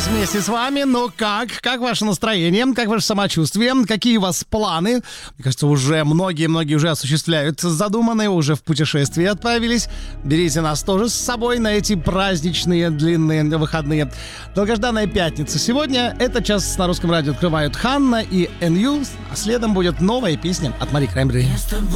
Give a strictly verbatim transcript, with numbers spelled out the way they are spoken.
здесь вместе с вами. Ну как? Как ваше настроение? Как ваше самочувствие? Какие у вас планы? Мне кажется, уже многие-многие уже осуществляют задуманные, уже в путешествие отправились. Берите нас тоже с собой на эти праздничные длинные выходные. Долгожданная пятница. Сегодня этот час на Русском радио открывают Ханна и эн ю, а следом будет новая песня от Мари Краймбрери.